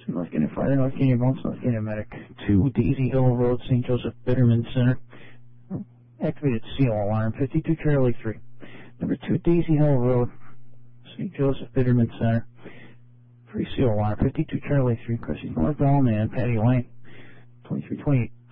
North Canyon Fire, North Canyon Bones, North Canyon Medic. 2 Daisy Hill Road, St. Joseph Bitterman Center. Activated seal alarm, 52 Charlie 3. Number 2 Daisy Hill Road, St. Joseph Bitterman Center. Free seal alarm, 52 Charlie 3, crossing northbound and Patty Lane, 2328.